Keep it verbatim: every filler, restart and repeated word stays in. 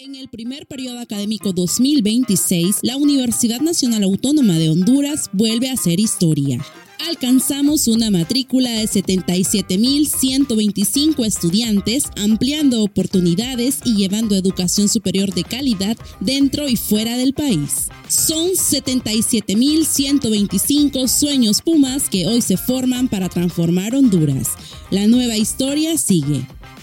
En el primer periodo académico dos mil veintiséis, la Universidad Nacional Autónoma de Honduras vuelve a hacer historia. Alcanzamos una matrícula de setenta y siete mil ciento veinticinco estudiantes, ampliando oportunidades y llevando educación superior de calidad dentro y fuera del país. Son setenta y siete mil ciento veinticinco sueños Pumas que hoy se forman para transformar Honduras. La nueva historia sigue.